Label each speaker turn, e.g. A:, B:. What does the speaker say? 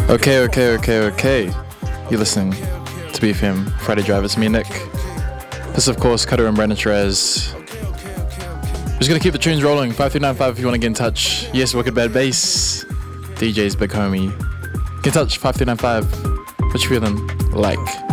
A: Okay. You're listening to BFM Friday Drive. It's me, Nick. This, of course, Cutter and Brandon Therese. Just gonna keep the tunes rolling. 5395 if you want to get in touch. Yes, Wicked Bad Bass. DJ's big homie. Get in touch, 5395. What you feeling like?